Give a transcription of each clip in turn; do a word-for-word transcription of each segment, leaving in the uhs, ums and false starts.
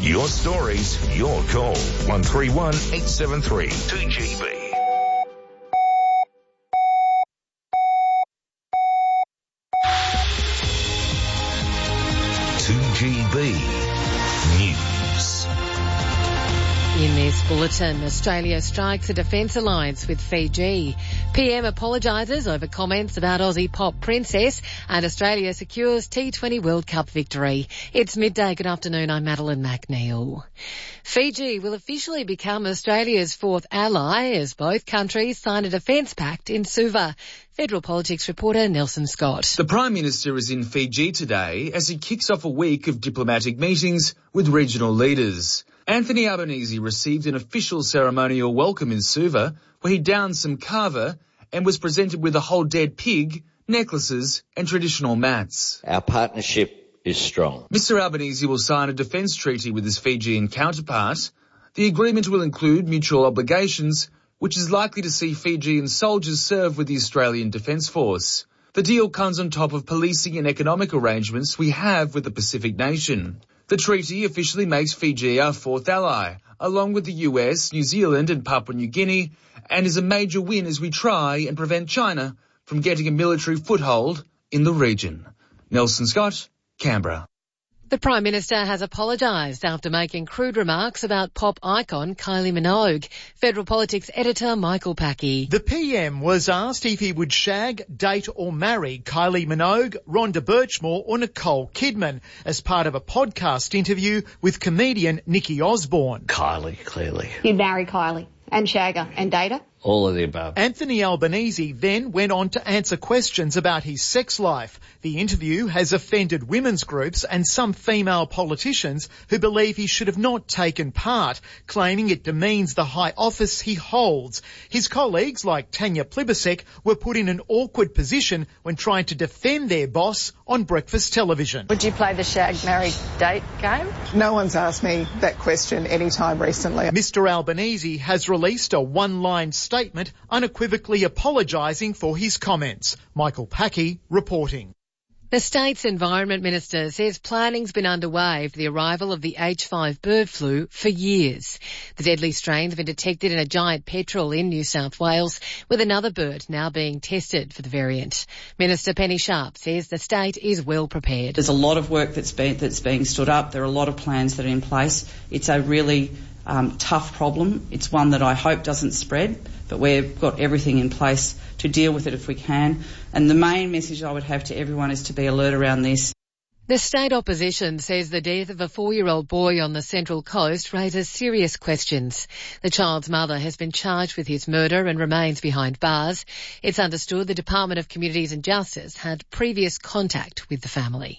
Your stories, your call. one three one, eight seven three, two G B. two G B News. In this bulletin, Australia strikes a defence alliance with Fiji. P M apologises over comments about Aussie pop princess, and Australia secures T twenty World Cup victory. It's midday. Good afternoon. I'm Madeline McNeil. Fiji will officially become Australia's fourth ally as both countries sign a defence pact in Suva. Federal Politics reporter Nelson Scott. The Prime Minister is in Fiji today as he kicks off a week of diplomatic meetings with regional leaders. Anthony Albanese received an official ceremonial welcome in Suva, where he downed some kava and was presented with a whole dead pig, necklaces and traditional mats. Our partnership is strong. Mister Albanese will sign a defence treaty with his Fijian counterpart. The agreement will include mutual obligations, which is likely to see Fijian soldiers serve with the Australian Defence Force. The deal comes on top of policing and economic arrangements we have with the Pacific nation. The treaty officially makes Fiji our fourth ally, along with the U S, New Zealand and Papua New Guinea, and is a major win as we try and prevent China from getting a military foothold in the region. Nelson Scott, Canberra. The Prime Minister has apologised after making crude remarks about pop icon Kylie Minogue. Federal Politics editor Michael Packey. The P M was asked if he would shag, date or marry Kylie Minogue, Rhonda Birchmore or Nicole Kidman as part of a podcast interview with comedian Nikki Osborne. Kylie, clearly. You'd marry Kylie and shag her and date her? All of the above. Anthony Albanese then went on to answer questions about his sex life. The interview has offended women's groups and some female politicians who believe he should have not taken part, claiming it demeans the high office he holds. His colleagues, like Tanya Plibersek, were put in an awkward position when trying to defend their boss on breakfast television. Would you play the shag, marry, date game? No one's asked me that question any time recently. Mister Albanese has released a one-line statement statement unequivocally apologising for his comments. Michael Packey reporting. The state's Environment Minister says planning's been underway for the arrival of the H five bird flu for years. The deadly strain's been detected in a giant petrel in New South Wales, with another bird now being tested for the variant. Minister Penny Sharp says the state is well prepared. There's a lot of work that's been, that's being stood up. There are a lot of plans that are in place. It's a really Um, tough problem. It's one that I hope doesn't spread, but we've got everything in place to deal with it if we can. And the main message I would have to everyone is to be alert around this. The state opposition says the death of a four-year-old boy on the Central Coast raises serious questions. The child's mother has been charged with his murder and remains behind bars. It's understood the Department of Communities and Justice had previous contact with the family.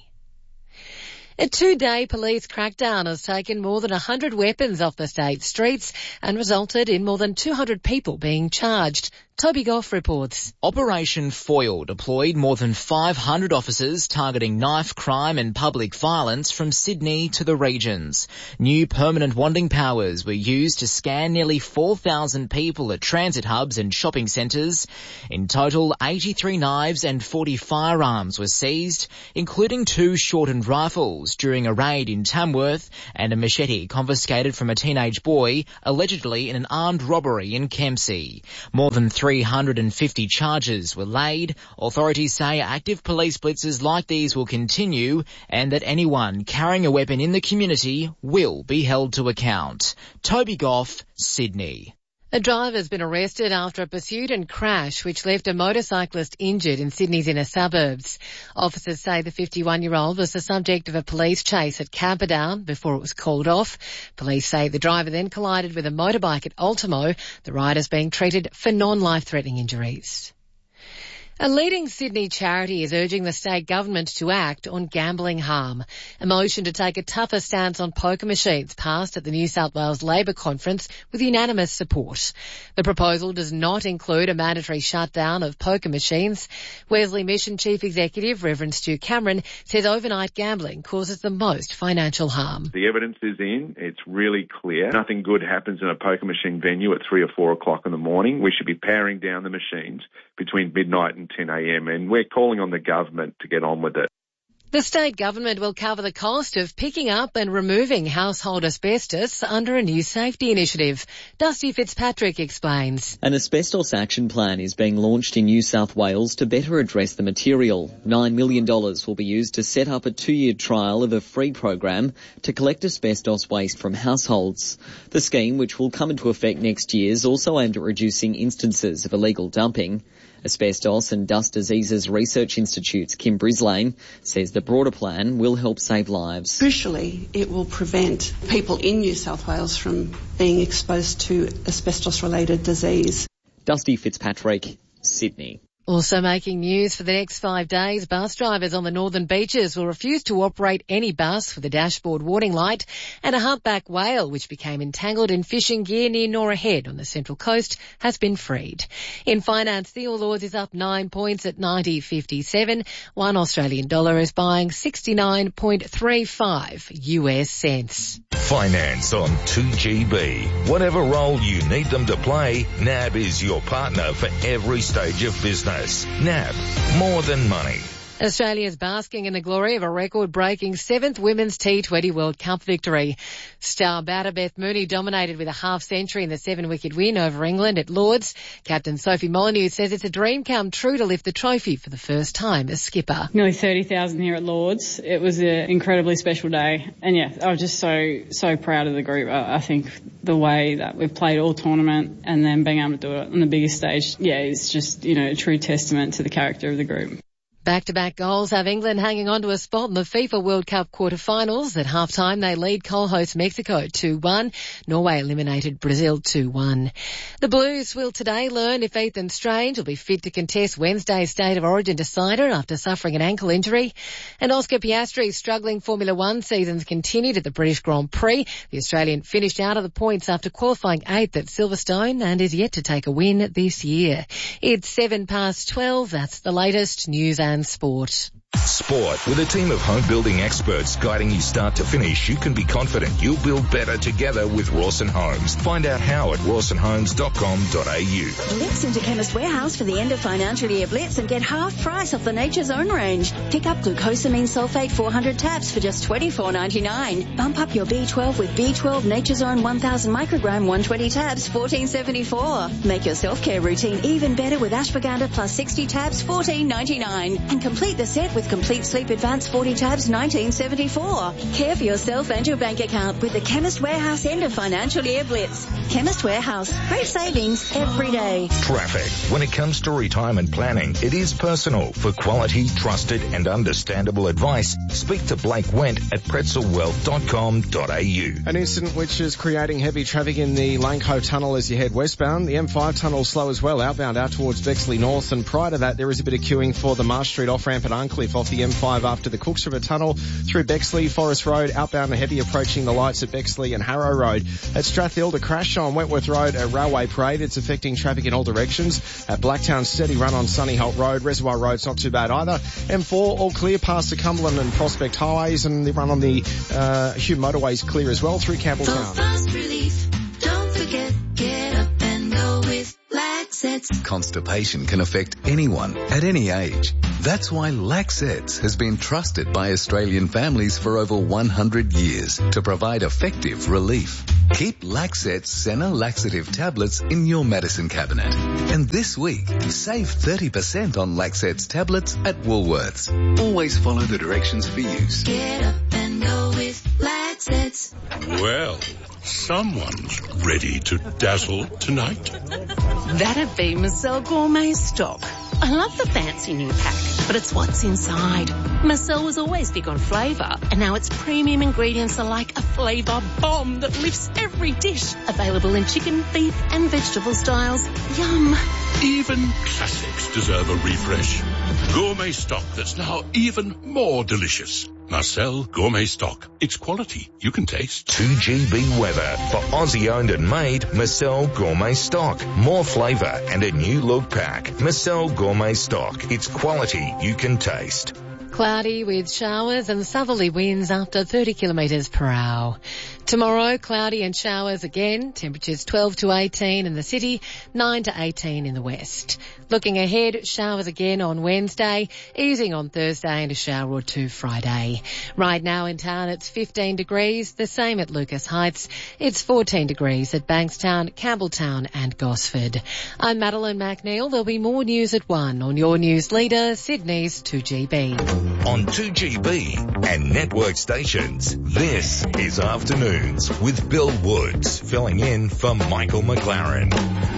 A two-day police crackdown has taken more than one hundred weapons off the state's streets and resulted in more than two hundred people being charged. Toby Goff reports. Operation Foil deployed more than five hundred officers targeting knife crime and public violence from Sydney to the regions. New permanent wanding powers were used to scan nearly four thousand people at transit hubs and shopping centres. In total, eighty-three knives and forty firearms were seized, including two shortened rifles during a raid in Tamworth and a machete confiscated from a teenage boy, allegedly in an armed robbery in Kempsey. More than three hundred fifty charges were laid. Authorities say active police blitzes like these will continue and that anyone carrying a weapon in the community will be held to account. Toby Goff, Sydney. A driver has been arrested after a pursuit and crash which left a motorcyclist injured in Sydney's inner suburbs. Officers say the fifty-one-year-old was the subject of a police chase at Camperdown before it was called off. Police say the driver then collided with a motorbike at Ultimo. The rider's being treated for non-life-threatening injuries. A leading Sydney charity is urging the state government to act on gambling harm. A motion to take a tougher stance on poker machines passed at the New South Wales Labor Conference with unanimous support. The proposal does not include a mandatory shutdown of poker machines. Wesley Mission Chief Executive Reverend Stu Cameron says overnight gambling causes the most financial harm. The evidence is in. It's really clear. Nothing good happens in a poker machine venue at three or four o'clock in the morning. We should be powering down the machines between midnight and ten a.m. and we're calling on the government to get on with it. The state government will cover the cost of picking up and removing household asbestos under a new safety initiative. Dusty Fitzpatrick explains. An asbestos action plan is being launched in New South Wales to better address the material. nine million dollars will be used to set up a two-year trial of a free program to collect asbestos waste from households. The scheme, which will come into effect next year, is also aimed at reducing instances of illegal dumping. Asbestos and Dust Diseases Research Institute's Kim Brislane says the broader plan will help save lives. Crucially, it will prevent people in New South Wales from being exposed to asbestos-related disease. Dusty Fitzpatrick, Sydney. Also making news for the next five days, bus drivers on the northern beaches will refuse to operate any bus with a dashboard warning light, and a humpback whale, which became entangled in fishing gear near Norah Head on the Central Coast, has been freed. In finance, the All Ords is up nine points at ninety fifty-seven. One Australian dollar is buying sixty-nine point three five U S cents. Finance on two G B. Whatever role you need them to play, N A B is your partner for every stage of business. N A B, more than money. Australia's basking in the glory of a record-breaking seventh Women's T twenty World Cup victory. Star batter Beth Mooney dominated with a half-century in the seven-wicket win over England at Lords. Captain Sophie Molyneux says it's a dream come true to lift the trophy for the first time as skipper. Nearly thirty thousand here at Lords. It was an incredibly special day. And yeah, I was just so, so proud of the group. I, I think the way that we've played all tournament and then being able to do it on the biggest stage, yeah, it's just, you know, a true testament to the character of the group. Back-to-back goals have England hanging on to a spot in the FIFA World Cup quarter-finals. At half-time, they lead co-host Mexico two one. Norway eliminated Brazil two one. The Blues will today learn if Ethan Strange will be fit to contest Wednesday's State of Origin decider after suffering an ankle injury. And Oscar Piastri's struggling Formula One seasons continued at the British Grand Prix. The Australian finished out of the points after qualifying eighth at Silverstone and is yet to take a win this year. It's seven past twelve. That's the latest news and sport. Sport. With a team of home building experts guiding you start to finish, you can be confident you'll build better together with Rawson Homes. Find out how at rawson homes dot com dot a u. Blitz into Chemist Warehouse for the end of financial year blitz and get half price off the Nature's Own range. Pick up glucosamine sulfate four hundred tabs for just twenty-four ninety-nine. Bump up your B twelve with B twelve Nature's Own one thousand microgram one hundred twenty tabs, fourteen seventy-four. Make your self-care routine even better with ashwagandha plus sixty tabs, fourteen ninety-nine. And complete the set with Complete Sleep Advance forty tabs, nineteen seventy-four. Care for yourself and your bank account with the Chemist Warehouse end of financial year blitz. Chemist Warehouse. Great savings every day. Traffic. When it comes to retirement planning, it is personal. For quality, trusted and understandable advice, speak to Blake Wendt at pretzel wealth dot com dot a u. An incident which is creating heavy traffic in the Lane Cove Tunnel as you head westbound. The M five tunnel slow as well, outbound out towards Bexley North. And prior to that, there is a bit of queuing for the Marsh Street off-ramp at Uncliffe off the M five after the Cooks River Tunnel through Bexley, Forest Road, outbound and heavy approaching the lights at Bexley and Harrow Road. At Strathfield, a crash on Wentworth Road at Railway Parade. It's affecting traffic in all directions. At Blacktown, steady run on Sunnyholt Road. Reservoir Road's not too bad either. M four, all clear past the Cumberland and Prospect Highways, and the run on the uh, Hume Motorways clear as well through Campbelltown. For fast relief, don't forget, get up and go with Laxets. Constipation can affect anyone at any age. That's why Laxets has been trusted by Australian families for over one hundred years to provide effective relief. Keep Laxets Senna laxative tablets in your medicine cabinet. And this week, save thirty percent on Laxets tablets at Woolworths. Always follow the directions for use. Get up and go with Laxets. Well, someone's ready to dazzle tonight. That'd be Marcel Gourmet Stock. I love the fancy new pack, but it's what's inside. Marcel was always big on flavour, and now its premium ingredients are like a flavour bomb that lifts every dish. Available in chicken, beef and vegetable styles. Yum. Even classics deserve a refresh. Gourmet Stock that's now even more delicious. Marcel Gourmet Stock. It's quality you can taste. two G B weather. For Aussie owned and made, Marcel Gourmet Stock. More flavour and a new look pack. Marcel Gourmet Stock. It's quality you can taste. Cloudy with showers and southerly winds up to thirty kilometres per hour. Tomorrow, cloudy and showers again. Temperatures twelve to eighteen in the city, nine to eighteen in the west. Looking ahead, showers again on Wednesday, easing on Thursday and a shower or two Friday. Right now in town it's fifteen degrees, the same at Lucas Heights. It's fourteen degrees at Bankstown, Campbelltown and Gosford. I'm Madeline McNeil. There'll be more news at one on your news leader, Sydney's two G B. On two G B and network stations, this is Afternoons with Bill Woods, filling in for Michael McLaren.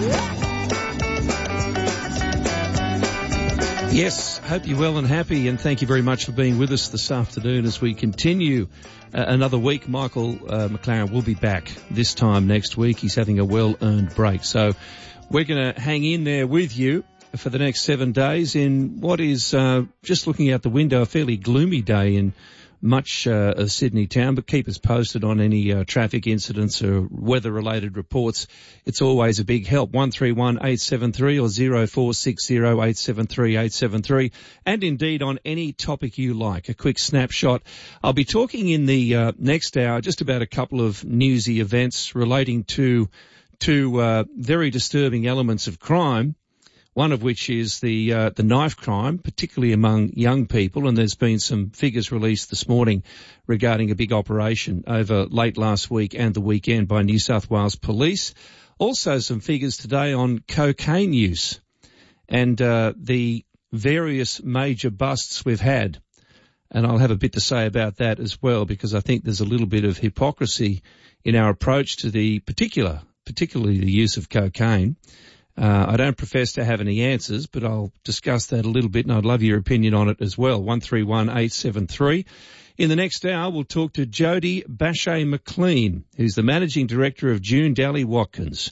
Yes, hope you're well and happy, and thank you very much for being with us this afternoon as we continue uh, another week. Michael uh, McLaren will be back this time next week. He's having a well-earned break. So we're going to hang in there with you for the next seven days in what is, uh, just looking out the window, a fairly gloomy day in much uh, of Sydney town, but keep us posted on any uh, traffic incidents or weather-related reports. It's always a big help. one three one eight seven three or zero four six zero eight seven three eight seven three, and indeed on any topic you like. A quick snapshot. I'll be talking in the uh, next hour just about a couple of newsy events relating to two uh, very disturbing elements of crime. One of which is the uh, the knife crime, particularly among young people, and there's been some figures released this morning regarding a big operation over late last week and the weekend by New South Wales Police. Also some figures today on cocaine use and uh, the various major busts we've had. And I'll have a bit to say about that as well, because I think there's a little bit of hypocrisy in our approach to the particular, particularly the use of cocaine. Uh, I don't profess to have any answers, but I'll discuss that a little bit, and I'd love your opinion on it as well. one three one eight seven three. In the next hour, we'll talk to Jodie Bache-McLean, who's the Managing Director of June Dally Watkins,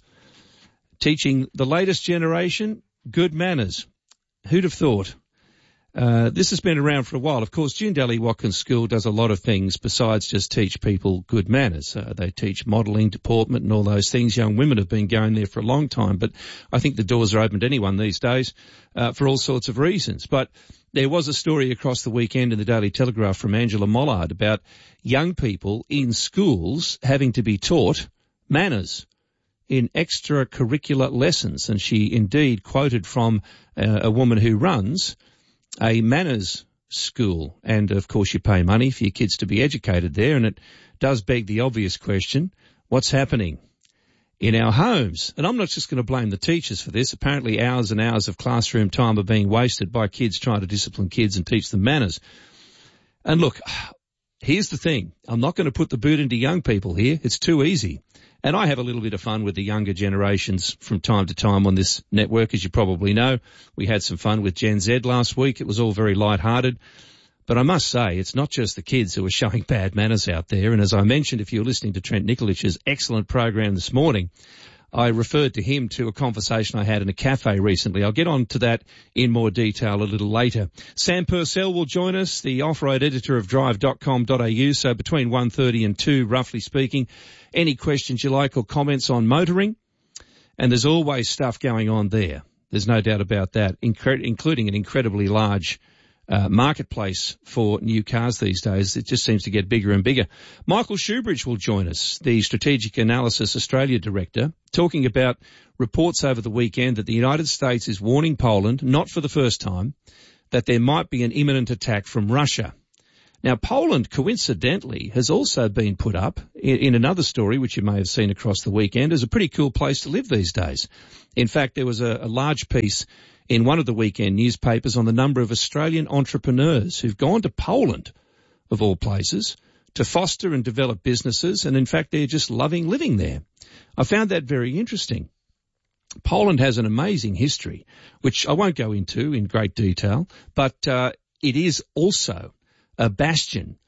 teaching the latest generation good manners. Who'd have thought? Uh, this has been around for a while. Of course, June Dally Watkins School does a lot of things besides just teach people good manners. Uh, they teach modelling, deportment and all those things. Young women have been going there for a long time, but I think the doors are open to anyone these days uh, for all sorts of reasons. But there was a story across the weekend in the Daily Telegraph from Angela Mollard about young people in schools having to be taught manners in extracurricular lessons. And she indeed quoted from uh, a woman who runs a manners school, and of course you pay money for your kids to be educated there, and it does beg the obvious question, what's happening in our homes? And I'm not just going to blame the teachers for this. Apparently hours and hours of classroom time are being wasted by kids trying to discipline kids and teach them manners. And look, here's the thing, I'm not going to put the boot into young people here. It's too easy. And I have a little bit of fun with the younger generations from time to time on this network, as you probably know. We had some fun with Gen Z last week. It was all very light-hearted. But I must say, it's not just the kids who are showing bad manners out there. And as I mentioned, if you're listening to Trent Nikolich's excellent program this morning, I referred to him to a conversation I had in a cafe recently. I'll get on to that in more detail a little later. Sam Purcell will join us, the off-road editor of drive dot com dot a u. So between one thirty and two, roughly speaking, any questions you like or comments on motoring. And there's always stuff going on there. There's no doubt about that, incre- including an incredibly large Uh, marketplace for new cars these days. It just seems to get bigger and bigger. Michael Shoebridge will join us, the Strategic Analysis Australia Director, talking about reports over the weekend that the United States is warning Poland, not for the first time, that there might be an imminent attack from Russia. Now, Poland, coincidentally, has also been put up in, in another story, which you may have seen across the weekend, as a pretty cool place to live these days. In fact, there was a, a large piece in one of the weekend newspapers on the number of Australian entrepreneurs who've gone to Poland, of all places, to foster and develop businesses, and in fact they're just loving living there. I found that very interesting. Poland has an amazing history, which I won't go into in great detail, but uh, it is also a bastion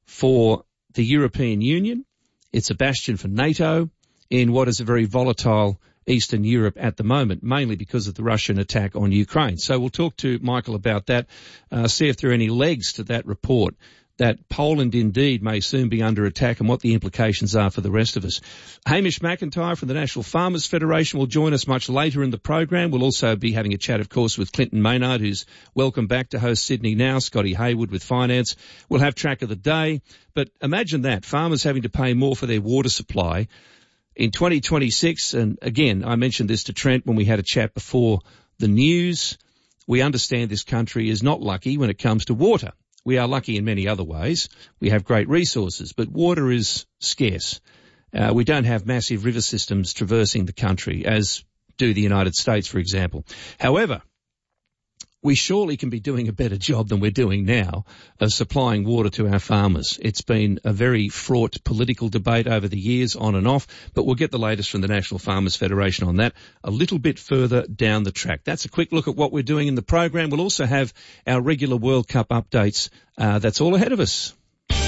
for the European Union. It's a bastion for NATO in what is a very volatile Eastern Europe at the moment, mainly because of the Russian attack on Ukraine. So we'll talk to Michael about that, uh, see if there are any legs to that report that Poland indeed may soon be under attack and what the implications are for the rest of us. Hamish McIntyre from the National Farmers Federation will join us much later in the program. We'll also be having a chat, of course, with Clinton Maynard, who's welcome back to host Sydney Now, Scotty Hayward with Finance. We'll have track of the day. But imagine that, farmers having to pay more for their water supply in twenty twenty-six. And again, I mentioned this to Trent when we had a chat before the news. We understand this country is not lucky when it comes to water. We are lucky in many other ways. We have great resources, but water is scarce. Uh, we don't have massive river systems traversing the country, as do the United States, for example. However, we surely can be doing a better job than we're doing now of supplying water to our farmers. It's been a very fraught political debate over the years, on and off, but we'll get the latest from the National Farmers Federation on that a little bit further down the track. That's a quick look at what we're doing in the program. We'll also have our regular World Cup updates. Uh, that's all ahead of us.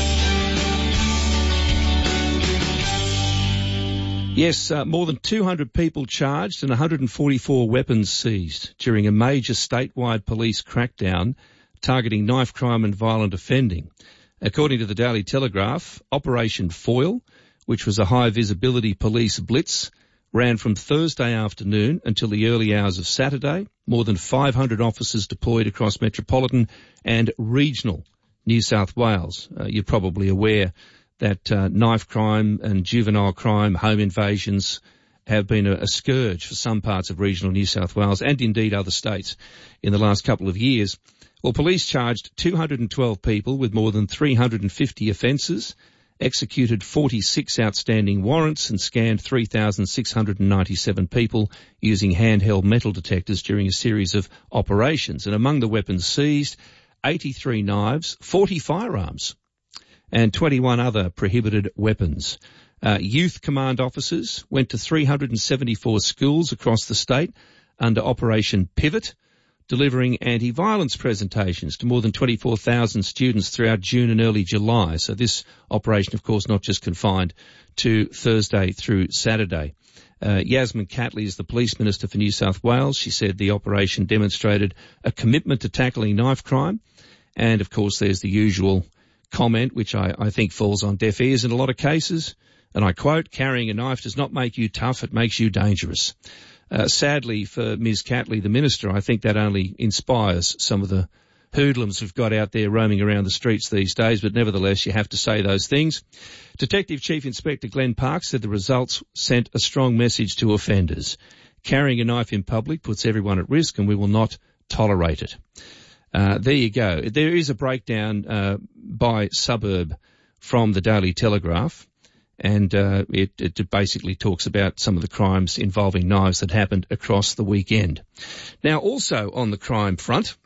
Yes, uh, more than two hundred people charged and one hundred forty-four weapons seized during a major statewide police crackdown targeting knife crime and violent offending. According to the Daily Telegraph, Operation Foil, which was a high-visibility police blitz, ran from Thursday afternoon until the early hours of Saturday. More than five hundred officers deployed across metropolitan and regional New South Wales. Uh, you're probably aware that uh, knife crime and juvenile crime, home invasions, have been a, a scourge for some parts of regional New South Wales and indeed other states in the last couple of years. Well, police charged two hundred twelve people with more than three hundred fifty offences, executed forty-six outstanding warrants and scanned three thousand six hundred ninety-seven people using handheld metal detectors during a series of operations. And among the weapons seized, eighty-three knives, forty firearms, and twenty-one other prohibited weapons. Uh, youth command officers went to three hundred seventy-four schools across the state under Operation Pivot, delivering anti-violence presentations to more than twenty-four thousand students throughout June and early July. So this operation, of course, not just confined to Thursday through Saturday. Uh, Yasmin Catley is the Police Minister for New South Wales. She said the operation demonstrated a commitment to tackling knife crime. And, of course, there's the usual comment, which I, I think falls on deaf ears in a lot of cases, and I quote, "Carrying a knife does not make you tough, it makes you dangerous." Uh, sadly for Miz Catley, the Minister, I think that only inspires some of the hoodlums we've got out there roaming around the streets these days, but nevertheless you have to say those things. Detective Chief Inspector Glenn Parks said the results sent a strong message to offenders. Carrying a knife in public puts everyone at risk and we will not tolerate it. Uh, there you go. There is a breakdown uh, by suburb from the Daily Telegraph, and uh, it, it basically talks about some of the crimes involving knives that happened across the weekend. Now, also on the crime front,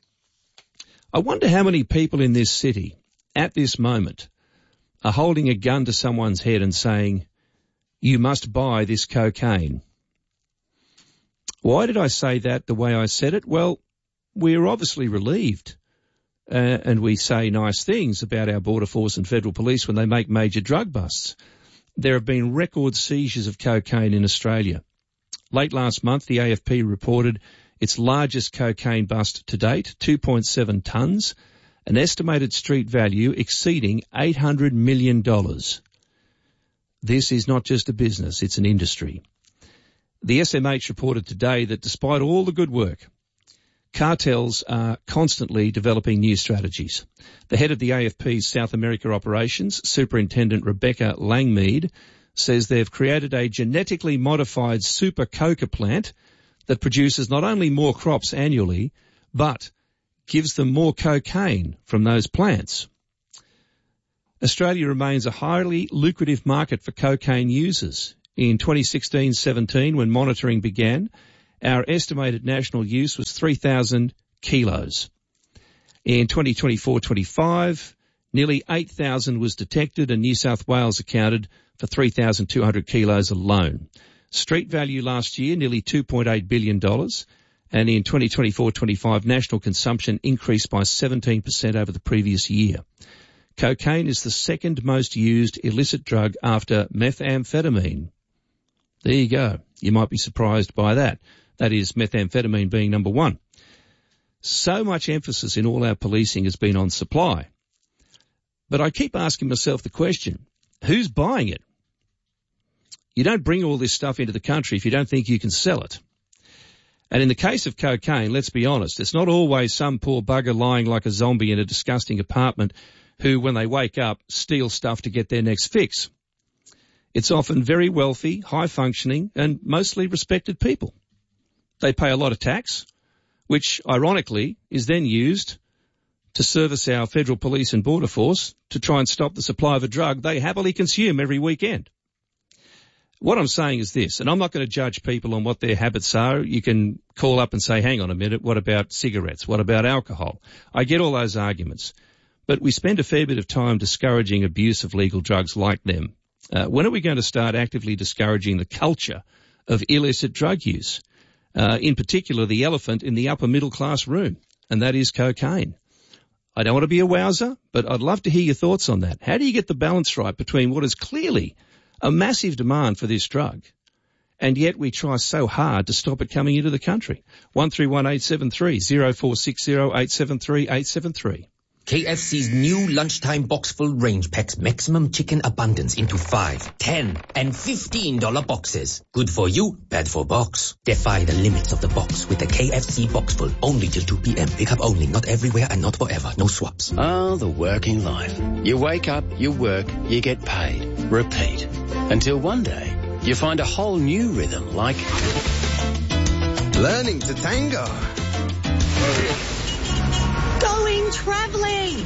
I wonder how many people in this city at this moment are holding a gun to someone's head and saying, "You must buy this cocaine." Why did I say that the way I said it? Well, we're obviously relieved, uh, and we say nice things about our Border Force and Federal Police when they make major drug busts. There have been record seizures of cocaine in Australia. Late last month, the A F P reported its largest cocaine bust to date, two point seven tonnes, an estimated street value exceeding eight hundred million dollars. This is not just a business, it's an industry. The S M H reported today that despite all the good work, cartels are constantly developing new strategies. The head of the A F P's South America operations, Superintendent Rebecca Langmead, says they've created a genetically modified super coca plant that produces not only more crops annually, but gives them more cocaine from those plants. Australia remains a highly lucrative market for cocaine users. In twenty sixteen seventeen, when monitoring began, our estimated national use was three thousand kilos. In twenty twenty-four twenty-five, nearly eight thousand was detected and New South Wales accounted for three thousand two hundred kilos alone. Street value last year, nearly two point eight billion dollars, and in twenty twenty-four twenty-five, national consumption increased by seventeen percent over the previous year. Cocaine is the second most used illicit drug after methamphetamine. There you go. You might be surprised by that. That is methamphetamine being number one. So much emphasis in all our policing has been on supply. But I keep asking myself the question, who's buying it? You don't bring all this stuff into the country if you don't think you can sell it. And in the case of cocaine, let's be honest, it's not always some poor bugger lying like a zombie in a disgusting apartment who, when they wake up, steal stuff to get their next fix. It's often very wealthy, high-functioning, and mostly respected people. They pay a lot of tax, which, ironically, is then used to service our federal police and border force to try and stop the supply of a drug they happily consume every weekend. What I'm saying is this, and I'm not going to judge people on what their habits are. You can call up and say, hang on a minute, what about cigarettes? What about alcohol? I get all those arguments. But we spend a fair bit of time discouraging abuse of legal drugs like them. Uh, when are we going to start actively discouraging the culture of illicit drug use? Uh, in particular, the elephant in the upper middle class room, and that is cocaine. I don't want to be a wowser, but I'd love to hear your thoughts on that. How do you get the balance right between what is clearly a massive demand for this drug, and yet we try so hard to stop it coming into the country? one three one eight seven three, zero four six zero eight seven three eight seven three. K F C's new lunchtime box-full range packs maximum chicken abundance into five, ten, and fifteen dollar boxes. Good for you, bad for box. Defy the limits of the box with the K F C box-full, only till two p.m. Pick up only, not everywhere and not forever. No swaps. Oh, the working life. You wake up, you work, you get paid. Repeat. Until one day, you find a whole new rhythm like learning to tango. Going travelling.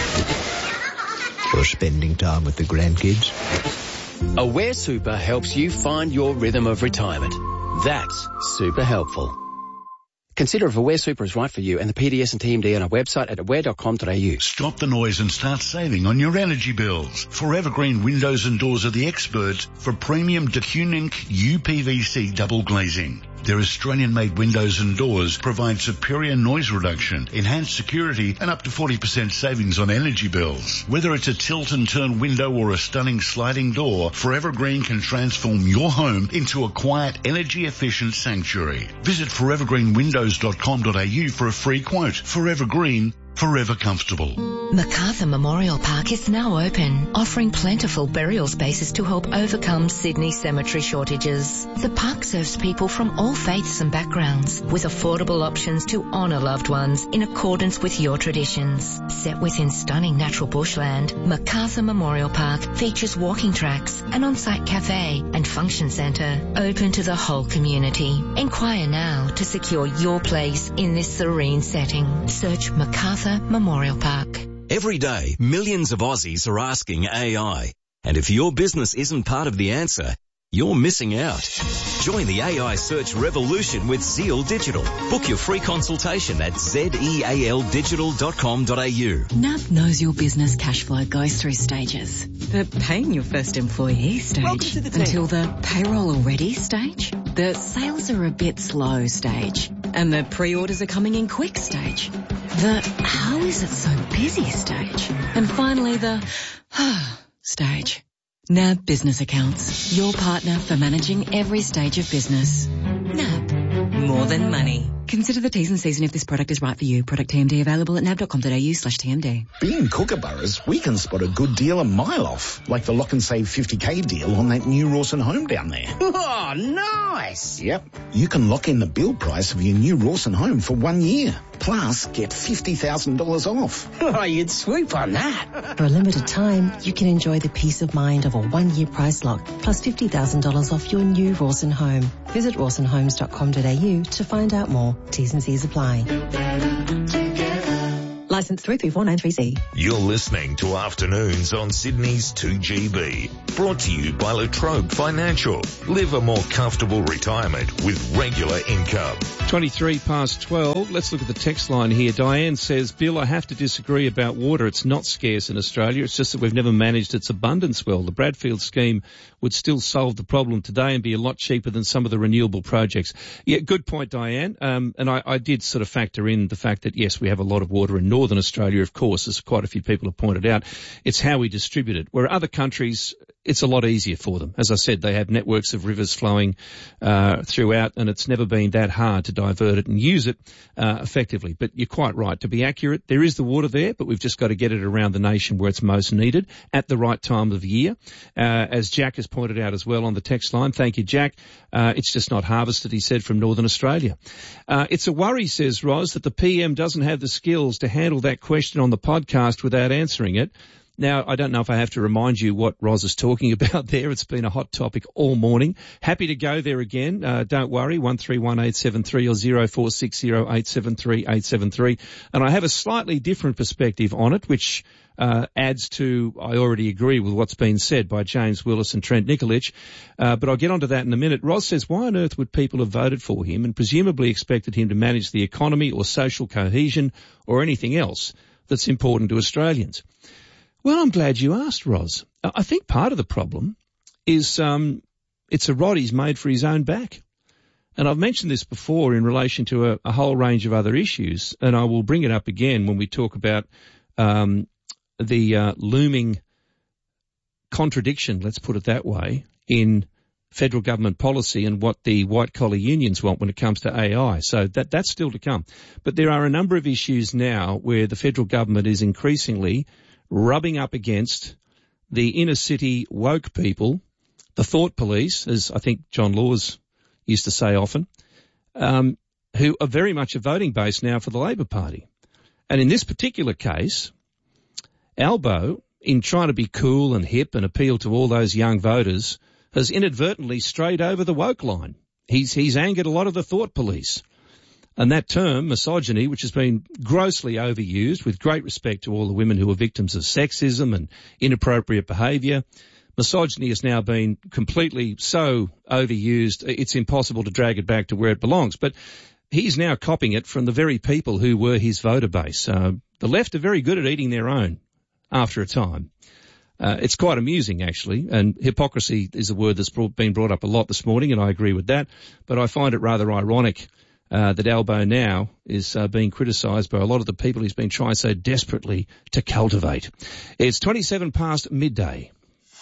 Or spending time with the grandkids. Aware Super helps you find your rhythm of retirement. That's super helpful. Consider if Aware Super is right for you and the P D S and T M D on our website at aware dot com dot a u. Stop the noise and start saving on your energy bills. Forever Green Windows and Doors are the experts for premium Decunink U P V C double glazing. Their Australian-made windows and doors provide superior noise reduction, enhanced security, and up to forty percent savings on energy bills. Whether it's a tilt and turn window or a stunning sliding door, Forever Green can transform your home into a quiet, energy-efficient sanctuary. Visit forever green windows dot com dot a u for a free quote. Forever Green, forever comfortable. Macarthur Memorial Park is now open, offering plentiful burial spaces to help overcome Sydney cemetery shortages. The park serves people from all faiths and backgrounds, with affordable options to honour loved ones in accordance with your traditions. Set within stunning natural bushland, Macarthur Memorial Park features walking tracks, an on-site cafe and function centre open to the whole community. Inquire now to secure your place in this serene setting. Search Macarthur Memorial Park. Every day, millions of Aussies are asking A I. And if your business isn't part of the answer, you're missing out. Join the A I search revolution with Zeal Digital. Book your free consultation at zeal digital dot com dot a u. N A B knows your business cash flow goes through stages. The paying your first employee stage, the until the payroll already stage, the sales are a bit slow stage, and the pre-orders are coming in quick stage, the how is it so busy stage, and finally the stage. N A B Business Accounts, your partner for managing every stage of business. N A B, more than money. Consider the T's and C's and if this product is right for you. Product T M D available at nab dot com dot a u slash T M D. Being Kookaburras, we can spot a good deal a mile off, like the lock and save fifty K deal on that new Rawson home down there. Oh, nice. Yep. You can lock in the build price of your new Rawson home for one year. Plus, get fifty thousand dollars off. Oh, you'd swoop on that. For a limited time, you can enjoy the peace of mind of a one-year price lock, plus fifty thousand dollars off your new Rawson home. Visit rawson homes dot com dot a u to find out more. T's and C's apply. Licence three three four nine three C. You're listening to Afternoons on Sydney's two G B. Brought to you by Latrobe Financial. Live a more comfortable retirement with regular income. twenty-three past twelve. Let's look at the text line here. Diane says, Bill, I have to disagree about water. It's not scarce in Australia. It's just that we've never managed its abundance well. The Bradfield scheme would still solve the problem today and be a lot cheaper than some of the renewable projects. Yeah, good point, Diane. Um, and I, I did sort of factor in the fact that, yes, we have a lot of water in Northern Australia, of course, as quite a few people have pointed out. It's how we distribute it. Where other countries, it's a lot easier for them. As I said, they have networks of rivers flowing uh, throughout, and it's never been that hard to divert it and use it uh, effectively. But you're quite right. To be accurate, there is the water there, but we've just got to get it around the nation where it's most needed at the right time of year. Uh, as Jack has pointed out as well on the text line, thank you, Jack, uh, it's just not harvested, he said, from Northern Australia. Uh, it's a worry, says Ros, that the P M doesn't have the skills to handle that question on the podcast without answering it. Now, I don't know if I have to remind you what Ros is talking about there. It's been a hot topic all morning. Happy to go there again. Uh, don't worry, one three one eight seven three or zero four six zero eight seven three eight seven three. And I have a slightly different perspective on it, which uh, adds to, I already agree with what's been said by James Willis and Trent Nikolic, uh, but I'll get onto that in a minute. Ros says, why on earth would people have voted for him and presumably expected him to manage the economy or social cohesion or anything else that's important to Australians? Well, I'm glad you asked, Ros. I think part of the problem is um, it's a rod he's made for his own back. And I've mentioned this before in relation to a, a whole range of other issues, and I will bring it up again when we talk about um, the uh, looming contradiction, let's put it that way, in federal government policy and what the white-collar unions want when it comes to A I. So that that's still to come. But there are a number of issues now where the federal government is increasingly rubbing up against the inner city woke people, the thought police, as I think John Laws used to say often, um, who are very much a voting base now for the Labor Party. And in this particular case, Albo, in trying to be cool and hip and appeal to all those young voters, has inadvertently strayed over the woke line. He's, he's angered a lot of the thought police. And that term, misogyny, which has been grossly overused, with great respect to all the women who are victims of sexism and inappropriate behaviour, misogyny has now been completely so overused, it's impossible to drag it back to where it belongs. But he's now copying it from the very people who were his voter base. Uh, the left are very good at eating their own after a time. Uh, it's quite amusing, actually, and hypocrisy is a word that's brought, been brought up a lot this morning, and I agree with that. But I find it rather ironic Uh, that Albo now is uh, being criticised by a lot of the people he's been trying so desperately to cultivate. It's twenty-seven past midday.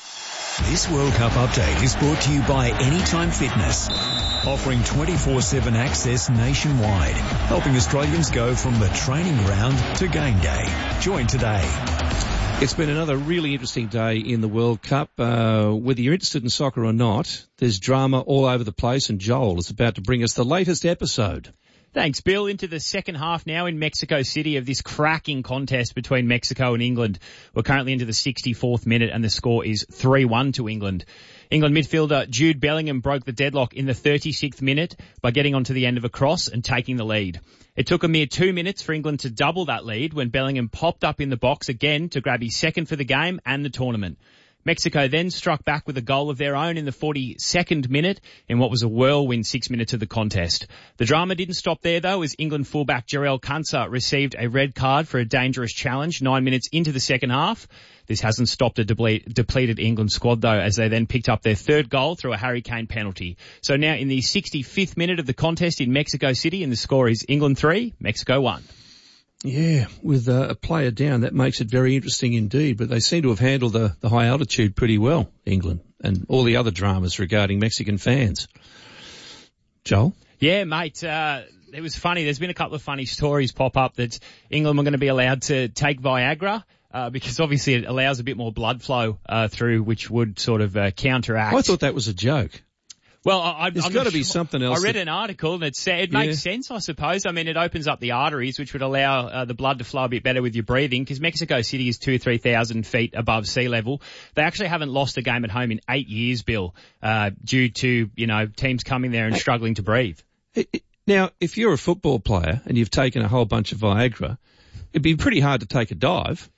This World Cup update is brought to you by Anytime Fitness, offering twenty-four seven access nationwide, helping Australians go from the training ground to game day. Join today. It's been another really interesting day in the World Cup. Uh, whether you're interested in soccer or not, there's drama all over the place, and Joel is about to bring us the latest episode. Thanks, Bill. Into the second half now in Mexico City of this cracking contest between Mexico and England. We're currently into the sixty-fourth minute, and the score is three one to England. England midfielder Jude Bellingham broke the deadlock in the thirty-sixth minute by getting onto the end of a cross and taking the lead. It took a mere two minutes for England to double that lead when Bellingham popped up in the box again to grab his second for the game and the tournament. Mexico then struck back with a goal of their own in the forty-second minute in what was a whirlwind six minutes of the contest. The drama didn't stop there, though, as England fullback Jarell Quansah received a red card for a dangerous challenge nine minutes into the second half. This hasn't stopped a deplete, depleted England squad, though, as they then picked up their third goal through a Harry Kane penalty. So now in the sixty-fifth minute of the contest in Mexico City, and the score is England three, Mexico one. Yeah, with uh, a player down, that makes it very interesting indeed. But they seem to have handled the, the high altitude pretty well, England, and all the other dramas regarding Mexican fans. Joel? Yeah, mate. Uh, it was funny. There's been a couple of funny stories pop up that England were going to be allowed to take Viagra. Uh, because obviously it allows a bit more blood flow uh, through, which would sort of uh, counteract. I thought that was a joke. Well, I, there's I'm got to sure. be something else. I read that... an article and it said it makes yeah. sense, I suppose. I mean, it opens up the arteries, which would allow uh, the blood to flow a bit better with your breathing. Because Mexico City is two, three thousand feet above sea level. They actually haven't lost a game at home in eight years, Bill, uh, due to you know teams coming there and hey. struggling to breathe. Now, if you're a football player and you've taken a whole bunch of Viagra, it'd be pretty hard to take a dive.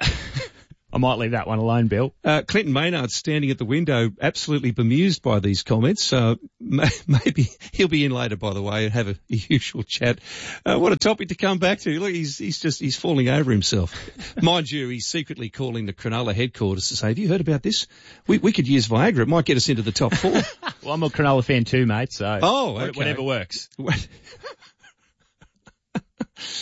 I might leave that one alone, Bill. Uh, Clinton Maynard's standing at the window, absolutely bemused by these comments. Uh, maybe he'll be in later, by the way, and have a, a usual chat. Uh, what a topic to come back to. Look, he's, he's just, he's falling over himself. Mind you, he's secretly calling the Cronulla headquarters to say, have you heard about this? We, we could use Viagra. It might get us into the top four. Well, I'm a Cronulla fan too, mate, so oh, okay. whatever works.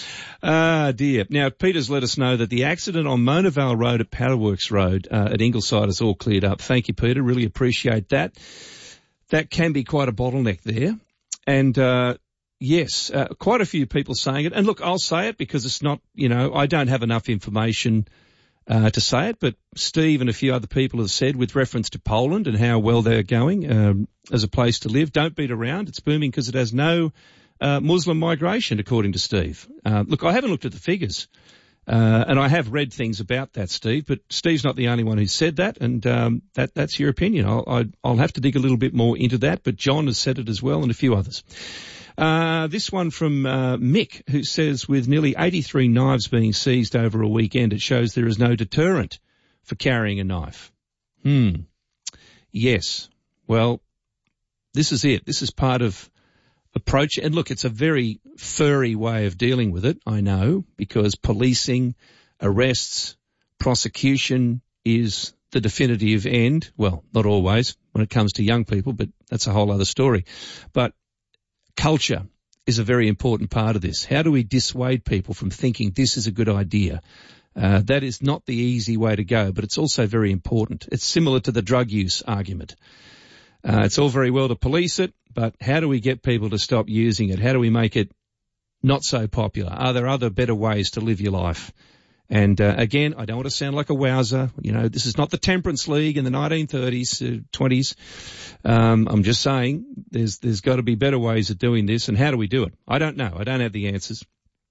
Ah, dear. Now, Peter's let us know that the accident on Mona Vale Road at Powerworks Road uh, at Ingleside is all cleared up. Thank you, Peter. Really appreciate that. That can be quite a bottleneck there. And, uh, yes, uh, quite a few people saying it. And look, I'll say it because it's not, you know, I don't have enough information uh, to say it, but Steve and a few other people have said with reference to Poland and how well they're going um, as a place to live. Don't beat around. It's booming because it has no uh, Muslim migration, according to Steve. Uh, look, I haven't looked at the figures. Uh, and I have read things about that, Steve, but Steve's not the only one who said that, and um, that that's your opinion. I'll, I, I'll have to dig a little bit more into that, but John has said it as well and a few others. Uh, this one from uh, Mick, who says, with nearly eighty-three knives being seized over a weekend, it shows there is no deterrent for carrying a knife. Hmm. Yes. Well, this is it. This is part of approach. And look, it's a very furry way of dealing with it, I know, because policing, arrests, prosecution is the definitive end. Well, not always when it comes to young people, but that's a whole other story. But culture is a very important part of this. How do we dissuade people from thinking this is a good idea? Uh, that is not the easy way to go, but it's also very important. It's similar to the drug use argument. Uh, it's all very well to police it, but how do we get people to stop using it? How do we make it not so popular? Are there other better ways to live your life? And uh, again, I don't want to sound like a wowser. You know, this is not the Temperance League in the nineteen thirties, uh, twenties. Um, I'm just saying there's there's got to be better ways of doing this. And how do we do it? I don't know. I don't have the answers.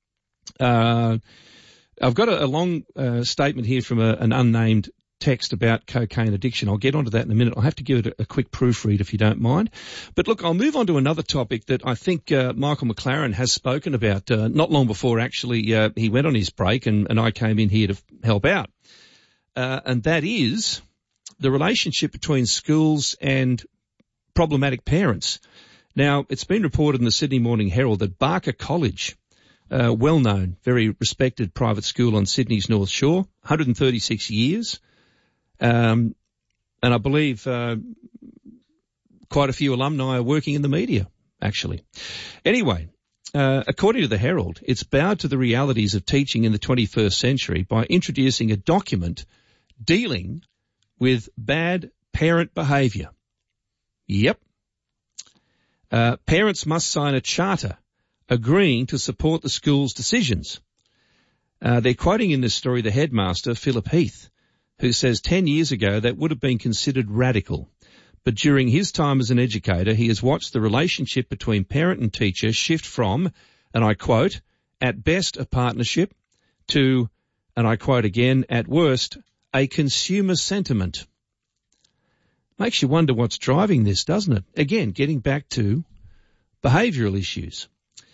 Uh, I've got a, a long uh, statement here from a, an unnamed text about cocaine addiction. I'll get onto that in a minute. I'll have to give it a, a quick proofread if you don't mind. But look, I'll move on to another topic that I think uh, Michael McLaren has spoken about uh, not long before actually uh, he went on his break and, and I came in here to help out. Uh, and that is the relationship between schools and problematic parents. Now, it's been reported in the Sydney Morning Herald that Barker College, uh, well-known, very respected private school on Sydney's North Shore, one hundred thirty-six years, Um, and I believe uh, quite a few alumni are working in the media, actually. Anyway, uh, according to the Herald, it's bowed to the realities of teaching in the twenty-first century by introducing a document dealing with bad parent behaviour. Yep. Uh, parents must sign a charter agreeing to support the school's decisions. Uh, they're quoting in this story the headmaster, Philip Heath, who says ten years ago that would have been considered radical. But during his time as an educator, he has watched the relationship between parent and teacher shift from, and I quote, at best a partnership, to, and I quote again, at worst, a consumer sentiment. Makes you wonder what's driving this, doesn't it? Again, getting back to behavioural issues.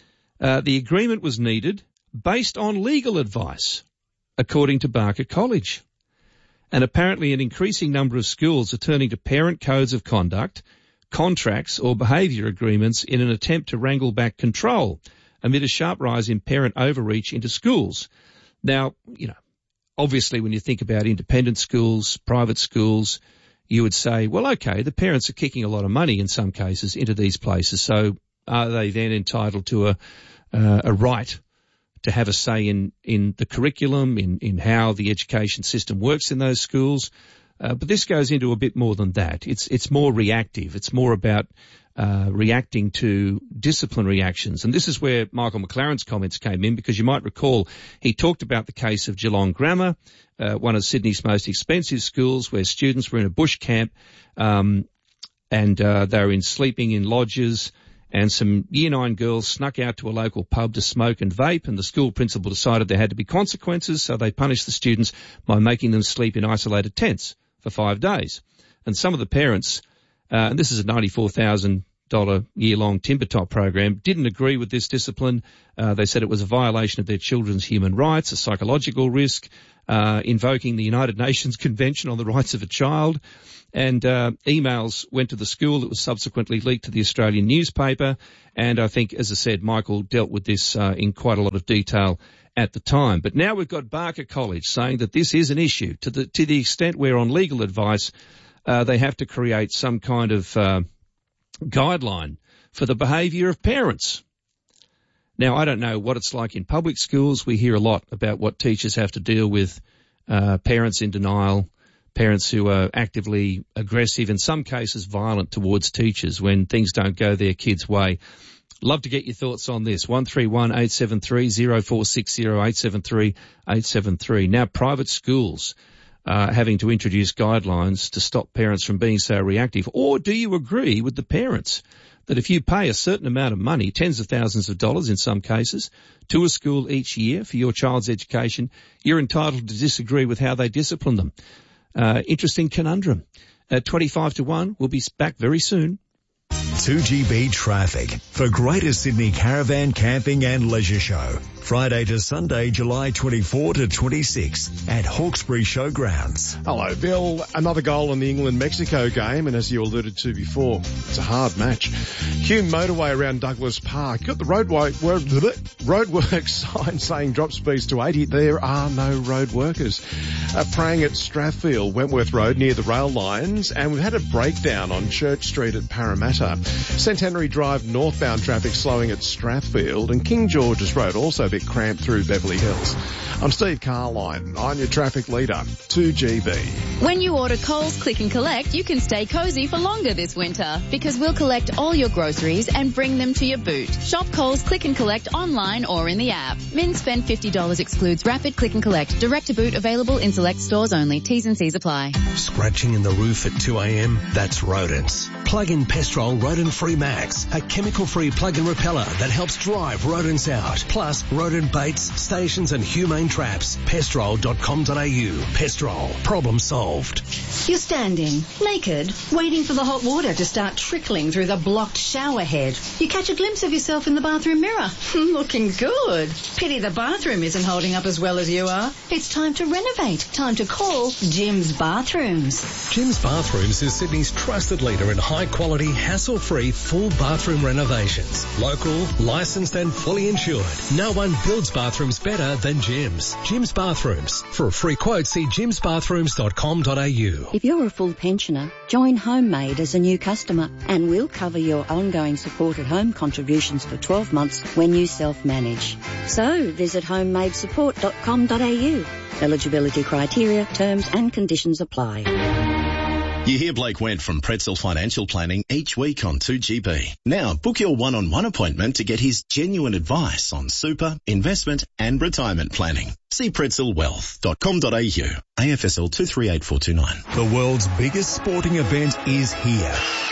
Uh, the agreement was needed based on legal advice, according to Barker College. And apparently an increasing number of schools are turning to parent codes of conduct, contracts or behaviour agreements in an attempt to wrangle back control amid a sharp rise in parent overreach into schools. Now, you know, obviously when you think about independent schools, private schools, you would say, well, okay, the parents are kicking a lot of money in some cases into these places, so are they then entitled to a, uh, a right to have a say in, in the curriculum, in, in how the education system works in those schools? Uh, but this goes into a bit more than that. It's, it's more reactive. It's more about, uh, reacting to disciplinary actions. And this is where Michael McLaren's comments came in, because you might recall he talked about the case of Geelong Grammar, uh, one of Sydney's most expensive schools, where students were in a bush camp, um, and, uh, they were in sleeping in lodges, and some year nine girls snuck out to a local pub to smoke and vape, and the school principal decided there had to be consequences, so they punished the students by making them sleep in isolated tents for five days. And some of the parents, uh, and this is a ninety-four thousand dollars year-long timber top program, didn't agree with this discipline. Uh, they said it was a violation of their children's human rights, a psychological risk, uh, invoking the United Nations Convention on the Rights of a Child. And uh, emails went to the school that was subsequently leaked to the Australian newspaper. And I think, as I said, Michael dealt with this uh, in quite a lot of detail at the time. But now we've got Barker College saying that this is an issue to the to the extent where on legal advice uh, they have to create some kind of uh, guideline for the behaviour of parents. Now, I don't know what it's like in public schools. We hear a lot about what teachers have to deal with, uh, parents in denial, parents who are actively aggressive, in some cases violent towards teachers when things don't go their kids' way. Love to get your thoughts on this. one three one eight seven three oh four six oh, eight seven three eight seven three. Now, private schools uh, having to introduce guidelines to stop parents from being so reactive. Or do you agree with the parents that if you pay a certain amount of money, tens of thousands of dollars in some cases, to a school each year for your child's education, you're entitled to disagree with how they discipline them? Uh, interesting conundrum. At twenty-five to one, we'll be back very soon. two G B traffic for Greater Sydney Caravan Camping and Leisure Show. Friday to Sunday, July twenty-fourth to twenty-sixth at Hawkesbury Showgrounds. Hello, Bill. Another goal in the England-Mexico game, and as you alluded to before, it's a hard match. Hume motorway around Douglas Park. Got the roadway, roadworks sign saying drop speeds to eighty. There are no road workers. Uh, praying at Strathfield, Wentworth Road near the rail lines, and we've had a breakdown on Church Street at Parramatta. Centenary Drive northbound traffic slowing at Strathfield, and King George's Road also a bit cramped through Beverly Hills. I'm Steve Carline. I'm your traffic leader, two G B. When you order Coles Click and Collect, you can stay cosy for longer this winter because we'll collect all your groceries and bring them to your boot. Shop Coles Click and Collect online or in the app. Min spend fifty dollars excludes Rapid Click and Collect. Direct to boot available in select stores only. T's and C's apply. Scratching in the roof at two a.m.? That's rodents. Plug in Pestrol Rodent Free Max, a chemical-free plug-in repeller that helps drive rodents out. Plus, rodent baits, stations and humane traps. Pestrol dot com dot a u. Pestrol. Problem solved. You're standing, naked, waiting for the hot water to start trickling through the blocked shower head. You catch a glimpse of yourself in the bathroom mirror. Looking good. Pity the bathroom isn't holding up as well as you are. It's time to renovate. Time to call Jim's Bathrooms. Jim's Bathrooms is Sydney's trusted leader in high-quality, hassle-free, full bathroom renovations. Local, licensed and fully insured. No one builds bathrooms better than Jim's. Jim's Bathrooms. For a free quote, see jims bathrooms dot com dot a u. If you're a full pensioner, join HomeMade as a new customer and we'll cover your ongoing support at home contributions for twelve months when you self-manage. So visit homemade support dot com dot a u. Eligibility criteria, terms and conditions apply. You hear Blake Went from Pretzel Financial Planning each week on two G B. Now, book your one-on-one appointment to get his genuine advice on super, investment and retirement planning. See pretzel wealth dot com dot a u. A F S L two three eight four two nine. The world's biggest sporting event is here.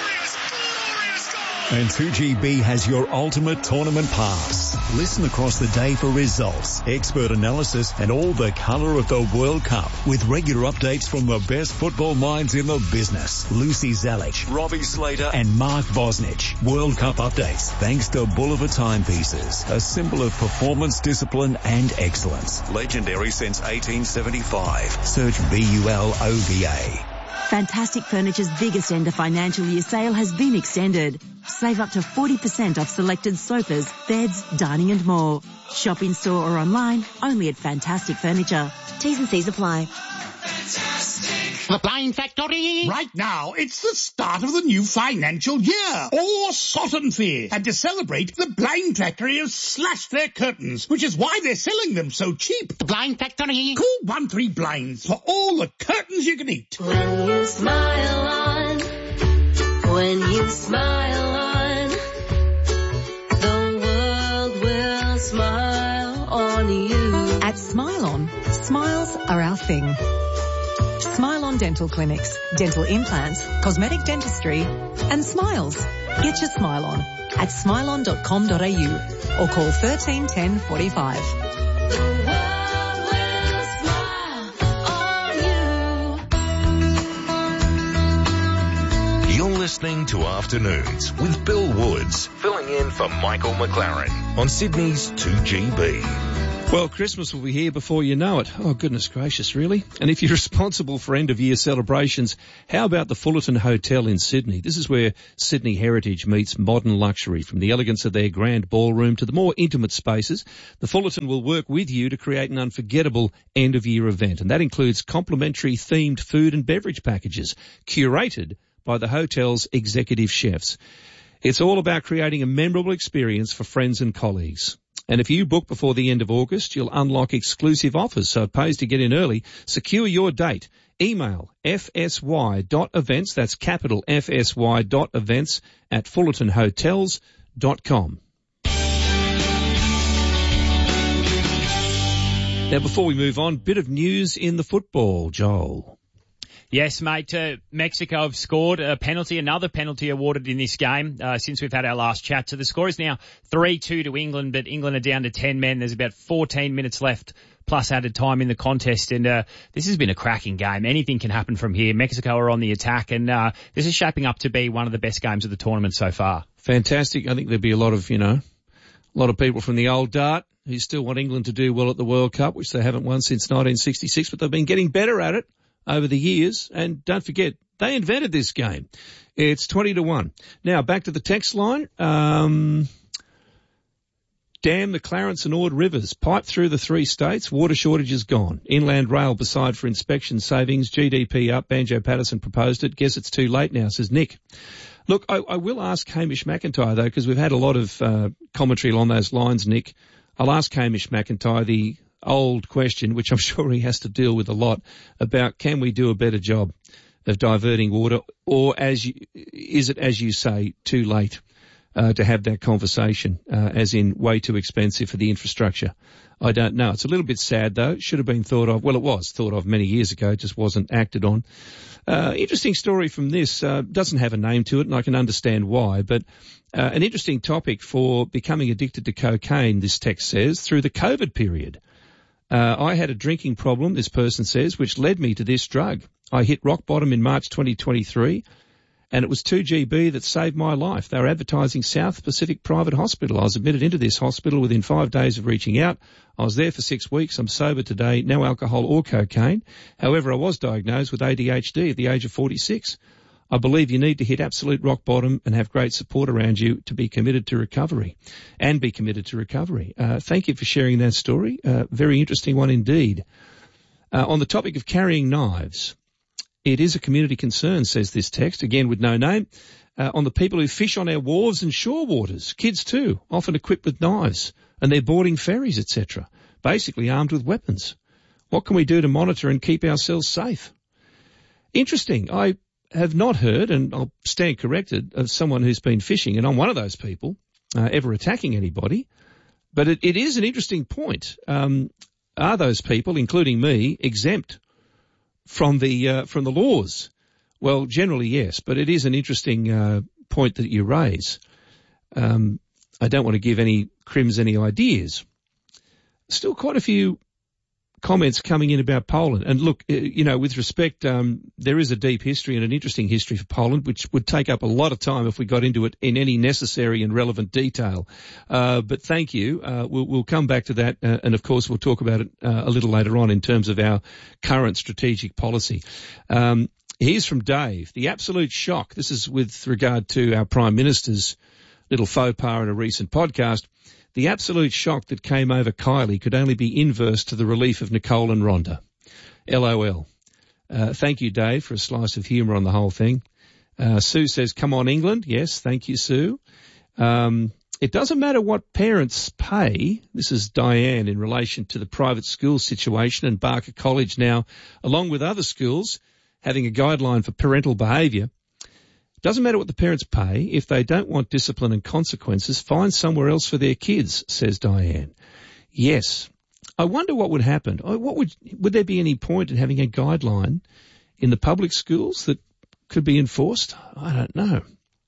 And two G B has your ultimate tournament pass. Listen across the day for results, expert analysis and all the colour of the World Cup with regular updates from the best football minds in the business. Lucy Zalic, Robbie Slater and Mark Bosnich. World Cup updates thanks to Bulliver Timepieces, a symbol of performance, discipline and excellence. Legendary since eighteen seventy-five. Search B U L O V A. Fantastic Furniture's biggest end of financial year sale has been extended. Save up to forty percent off selected sofas, beds, dining and more. Shop in store or online, only at Fantastic Furniture. T's and C's apply. The Blind Factory! Right now, it's the start of the new financial year. Or Sotton Fair. And to celebrate, the Blind Factory has slashed their curtains, which is why they're selling them so cheap. The Blind Factory. Call one three blinds for all the curtains you can eat. When you smile on, when you smile on, the world will smile on you. At Smile On, smiles are our thing. Smile On Dental Clinics, dental implants, cosmetic dentistry, and smiles. Get your smile on at smile on dot com dot a u or call thirteen ten forty-five. The world will smile on you. You're listening to Afternoons with Bill Woods, filling in for Michael McLaren on Sydney's two G B. Well, Christmas will be here before you know it. Oh, goodness gracious, really? And if you're responsible for end-of-year celebrations, how about the Fullerton Hotel in Sydney? This is where Sydney heritage meets modern luxury. From the elegance of their grand ballroom to the more intimate spaces, the Fullerton will work with you to create an unforgettable end-of-year event. And that includes complimentary themed food and beverage packages, curated by the hotel's executive chefs. It's all about creating a memorable experience for friends and colleagues. And if you book before the end of August, you'll unlock exclusive offers, so it pays to get in early. Secure your date. Email fsy.events, that's capital F-S-Y dot events at fullerton hotels dot com. Now, before we move on, bit of news in the football, Joel. Yes, mate. Uh, Mexico have scored a penalty, another penalty awarded in this game uh, since we've had our last chat. So the score is now three two to England, but England are down to ten men. There's about fourteen minutes left plus added time in the contest, and uh, this has been a cracking game. Anything can happen from here. Mexico are on the attack, and uh, this is shaping up to be one of the best games of the tournament so far. Fantastic. I think there'll be a lot of, you know, a lot of people from the old dart who still want England to do well at the World Cup, which they haven't won since nineteen sixty-six, but they've been getting better at it over the years. And don't forget, they invented this game. It's twenty to one. Now, back to the text line. Um, dam the Clarence and Ord rivers. Pipe through the three states. Water shortage is gone. Inland rail beside for inspection savings. G D P up. Banjo Patterson proposed it. Guess it's too late now, says Nick. Look, I, I will ask Hamish McIntyre, though, because we've had a lot of uh, commentary along those lines, Nick. I'll ask Hamish McIntyre the old question, which I'm sure he has to deal with a lot, about can we do a better job of diverting water, or as you, is it, as you say, too late uh, to have that conversation, uh, as in way too expensive for the infrastructure? I don't know. It's a little bit sad, though. It should have been thought of. Well, it was thought of many years ago. It just wasn't acted on. Uh, interesting story from this. Uh, doesn't have a name to it, and I can understand why, but uh, an interesting topic for becoming addicted to cocaine, this text says, through the COVID period. Uh, I had a drinking problem, this person says, which led me to this drug. I hit rock bottom in March twenty twenty-three, and it was two G B that saved my life. They were advertising South Pacific Private Hospital. I was admitted into this hospital within five days of reaching out. I was there for six weeks. I'm sober today, no alcohol or cocaine. However, I was diagnosed with A D H D at the age of forty-six. I believe you need to hit absolute rock bottom and have great support around you to be committed to recovery and be committed to recovery. Uh, thank you for sharing that story. Uh, very interesting one indeed. Uh, on the topic of carrying knives, it is a community concern, says this text, again with no name, uh, on the people who fish on our wharves and shore waters. Kids too, often equipped with knives, and they're boarding ferries, et cetera, basically armed with weapons. What can we do to monitor and keep ourselves safe? Interesting. I have not heard, and I'll stand corrected, of someone who's been fishing, and I'm one of those people, uh, ever attacking anybody. But it, it is an interesting point. Um, are those people, including me, exempt from the uh, from the laws? Well, generally yes, but it is an interesting uh, point that you raise. Um, I don't want to give any crims any ideas. Still quite a few comments coming in about Poland. And look, you know, with respect, um, there is a deep history and an interesting history for Poland, which would take up a lot of time if we got into it in any necessary and relevant detail. Uh, but thank you. Uh, we'll, we'll come back to that. Uh, and of course, we'll talk about it uh, a little later on in terms of our current strategic policy. Um, here's from Dave. The absolute shock. This is with regard to our Prime Minister's little faux pas in a recent podcast. The absolute shock that came over Kylie could only be inverse to the relief of Nicole and Rhonda. L O L. Uh, thank you, Dave, for a slice of humour on the whole thing. Uh, Sue says, come on, England. Yes, thank you, Sue. Um, it doesn't matter what parents pay. This is Diane in relation to the private school situation and Barker College now, along with other schools, having a guideline for parental behaviour. Doesn't matter what the parents pay. If they don't want discipline and consequences, find somewhere else for their kids, says Diane. Yes. I wonder what would happen. What would, would there be any point in having a guideline in the public schools that could be enforced? I don't know.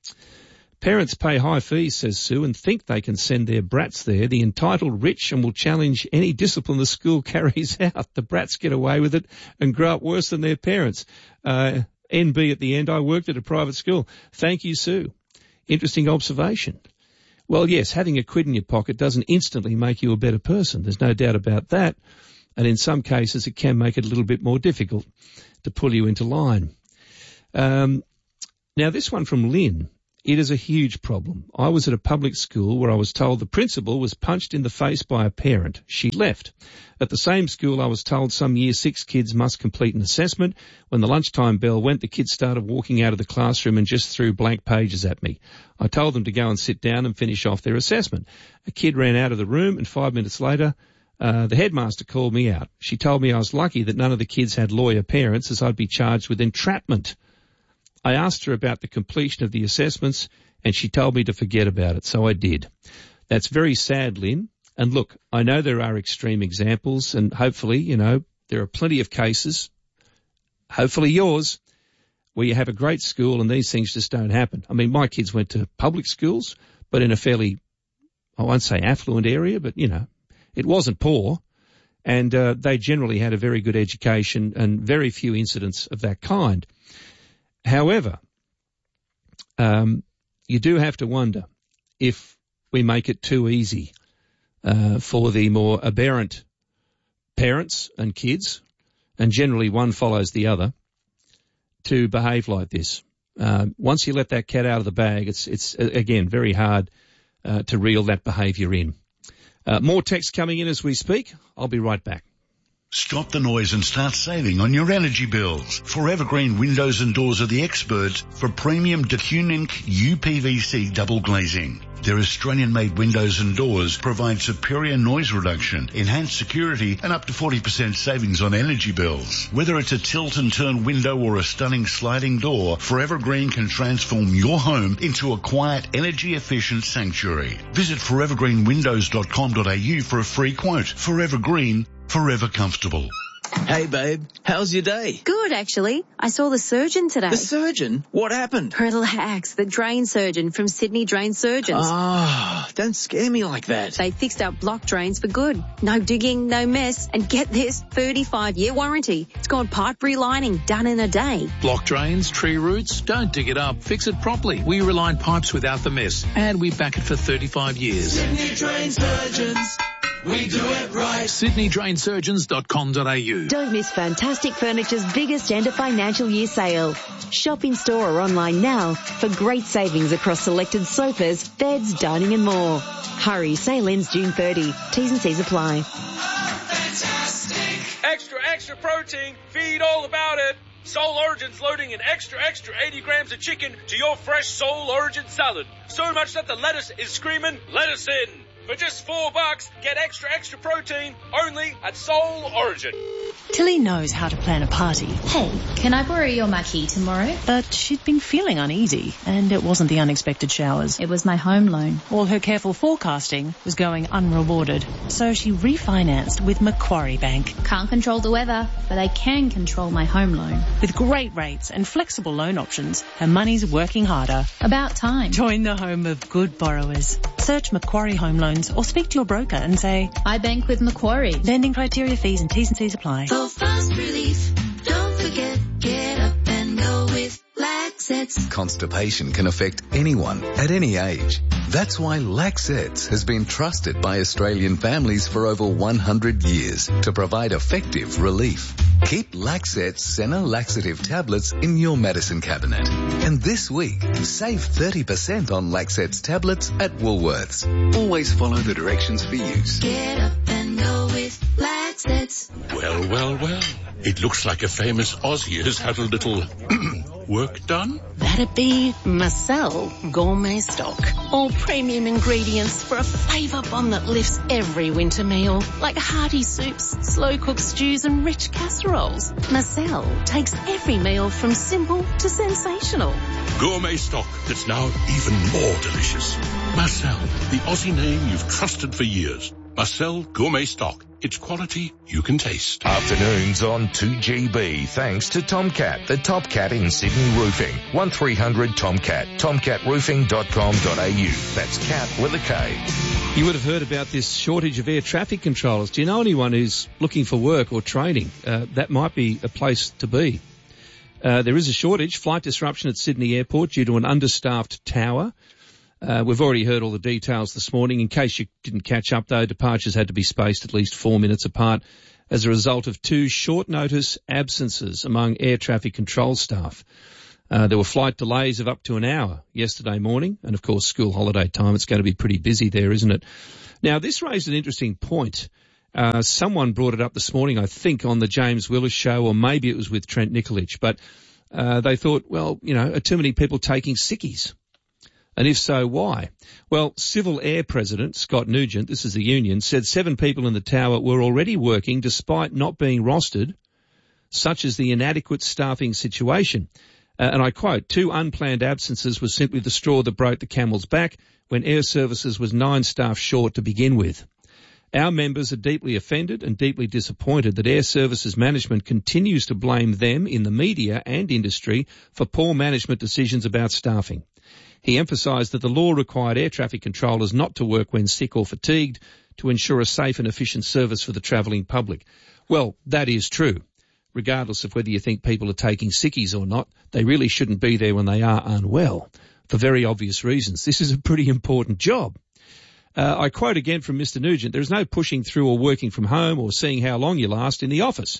Parents pay high fees, says Sue, and think they can send their brats there. The entitled rich and will challenge any discipline the school carries out. The brats get away with it and grow up worse than their parents. Uh, N B at the end, I worked at a private school. Thank you, Sue. Interesting observation. Well, yes, having a quid in your pocket doesn't instantly make you a better person. There's no doubt about that. And in some cases, it can make it a little bit more difficult to pull you into line. Um, now, this one from Lynn It is a huge problem. I was at a public school where I was told the principal was punched in the face by a parent. She left. At the same school, I was told some year six kids must complete an assessment. When the lunchtime bell went, the kids started walking out of the classroom and just threw blank pages at me. I told them to go and sit down and finish off their assessment. A kid ran out of the room, and five minutes later, uh, the headmaster called me out. She told me I was lucky that none of the kids had lawyer parents, as I'd be charged with entrapment. I asked her about the completion of the assessments, and she told me to forget about it, so I did. That's very sad, Lynn. And look, I know there are extreme examples, and hopefully, you know, there are plenty of cases, hopefully yours, where you have a great school and these things just don't happen. I mean, my kids went to public schools, but in a fairly, I won't say affluent area, but, you know, it wasn't poor. And uh, they generally had a very good education and very few incidents of that kind. However, um, you do have to wonder if we make it too easy uh, for the more aberrant parents and kids, and generally one follows the other, to behave like this. Uh, once you let that cat out of the bag, it's, it's again, very hard uh, to reel that behaviour in. Uh, more text coming in as we speak. I'll be right back. Stop the noise and start saving on your energy bills. Forever Green Windows and Doors are the experts for premium Decunink U P V C double glazing. Their Australian-made windows and doors provide superior noise reduction, enhanced security, and up to forty percent savings on energy bills. Whether it's a tilt and turn window or a stunning sliding door, Forever Green can transform your home into a quiet, energy-efficient sanctuary. Visit forever green windows dot com dot a u for a free quote. Forever Green, forever comfortable. Hey, babe. How's your day? Good, actually. I saw the surgeon today. The surgeon? What happened? Relax. The drain surgeon from Sydney Drain Surgeons. Ah, oh, don't scare me like that. They fixed up block drains for good. No digging, no mess. And get this, thirty-five year warranty. It's got pipe relining done in a day. Block drains, tree roots, don't dig it up. Fix it properly. We reline pipes without the mess. And we back it for thirty-five years. Sydney Drain Surgeons. We do it right. Sydney Drain Surgeons dot com dot a u. Don't miss Fantastic Furniture's biggest end of financial year sale. Shop in store or online now for great savings across selected sofas, beds, dining and more. Hurry, sale ends June thirtieth. T's and C's apply. Fantastic. Extra, extra protein. Feed all about it. Soul Origin's loading an extra, extra eighty grams of chicken to your fresh Soul Origin salad. So much that the lettuce is screaming, let us in. For just four bucks, get extra, extra protein only at Soul Origin. Tilly knows how to plan a party. Hey, can I borrow your Mackie tomorrow? But she'd been feeling uneasy, and it wasn't the unexpected showers. It was my home loan. All her careful forecasting was going unrewarded. So she refinanced with Macquarie Bank. Can't control the weather, but I can control my home loan. With great rates and flexible loan options, her money's working harder. About time. Join the home of good borrowers. Search Macquarie Home Loans or speak to your broker and say, I bank with Macquarie. Lending criteria, fees and T's and C's apply. For fast relief, don't forget, get up and go with Laxets. Constipation can affect anyone at any age. That's why Laxets has been trusted by Australian families for over one hundred years to provide effective relief. Keep Laxets Senna laxative tablets in your medicine cabinet. And this week, save thirty percent on Laxets tablets at Woolworths. Always follow the directions for use. Get up and go with Laxets. Well, well, well. It looks like a famous Aussie has had a little work done. That'd be Marcel Gourmet Stock. All premium ingredients for a flavour bomb that lifts every winter meal. Like hearty soups, slow-cooked stews and rich casseroles. Marcel takes every meal from simple to sensational. Gourmet stock that's now even more delicious. Marcel, the Aussie name you've trusted for years. Marcel Gourmet Stock. It's quality you can taste. Afternoons on two G B, thanks to Tomcat, the top cat in Sydney roofing. one three hundred Tomcat, tomcat roofing dot com dot a u. That's cat with a K. You would have heard about this shortage of air traffic controllers. Do you know anyone who's looking for work or training? Uh, that might be a place to be. Uh, there is a shortage, flight disruption at Sydney Airport due to an understaffed tower. Uh, we've already heard all the details this morning. In case you didn't catch up, though, departures had to be spaced at least four minutes apart as a result of two short-notice absences among air traffic control staff. Uh, there were flight delays of up to an hour yesterday morning, and of course school holiday time. It's going to be pretty busy there, isn't it? Now, this raised an interesting point. Uh, someone brought it up this morning, I think, on the James Willis show, or maybe it was with Trent Nikolic, but uh, they thought, well, you know, are too many people taking sickies? And if so, why? Well, Civil Air President Scott Nugent, this is the union, said seven people in the tower were already working despite not being rostered, such as the inadequate staffing situation. Uh, and I quote, two unplanned absences was simply the straw that broke the camel's back when Air Services was nine staff short to begin with. Our members are deeply offended and deeply disappointed that Air Services management continues to blame them in the media and industry for poor management decisions about staffing. He emphasised that the law required air traffic controllers not to work when sick or fatigued to ensure a safe and efficient service for the travelling public. Well, that is true. Regardless of whether you think people are taking sickies or not, they really shouldn't be there when they are unwell, for very obvious reasons. This is a pretty important job. Uh, I quote again from Mister Nugent, there is no pushing through or working from home or seeing how long you last in the office.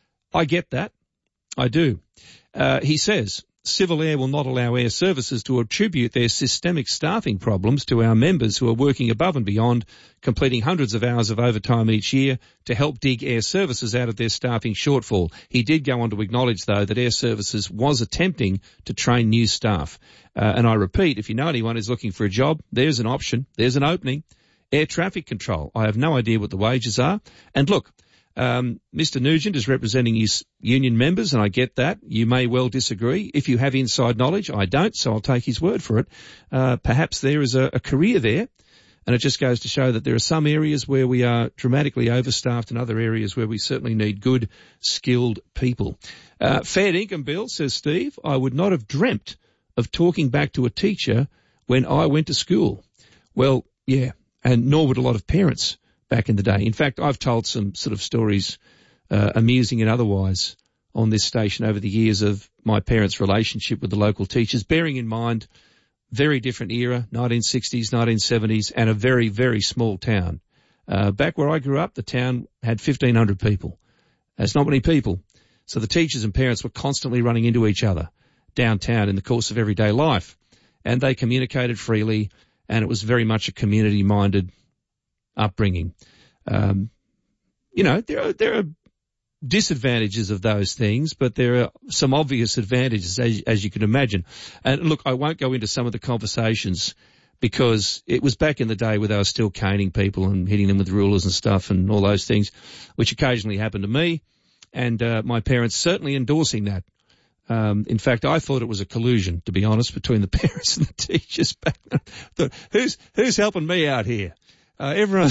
I get that. I do. Uh, he says, Civil Air will not allow Air Services to attribute their systemic staffing problems to our members who are working above and beyond, completing hundreds of hours of overtime each year to help dig Air Services out of their staffing shortfall. He did go on to acknowledge, though, that Air Services was attempting to train new staff. Uh, and I repeat, if you know anyone who's looking for a job, there's an option, there's an opening. Air traffic control. I have no idea what the wages are. And look, Um, Mister Nugent is representing his union members, and I get that. You may well disagree. If you have inside knowledge, I don't, so I'll take his word for it. Uh, perhaps there is a, a career there, and it just goes to show that there are some areas where we are dramatically overstaffed and other areas where we certainly need good, skilled people. Uh, fair income bill, says Steve, I would not have dreamt of talking back to a teacher when I went to school. Well, yeah, and nor would a lot of parents back in the day. In fact, I've told some sort of stories, uh, amusing and otherwise, on this station over the years of my parents' relationship with the local teachers, bearing in mind very different era, nineteen sixties, nineteen seventies, and a very, very small town. Uh, back where I grew up, the town had fifteen hundred people. That's not many people. So the teachers and parents were constantly running into each other downtown in the course of everyday life. And they communicated freely, and it was very much a community-minded upbringing. Um, you know, there are, there are disadvantages of those things, but there are some obvious advantages, as, as you can imagine. And look, I won't go into some of the conversations because it was back in the day where they were still caning people and hitting them with rulers and stuff and all those things, which occasionally happened to me, and uh, my parents certainly endorsing that. Um, in fact, I thought it was a collusion, to be honest, between the parents and the teachers back then. I thought, who's, who's helping me out here? Uh, everyone,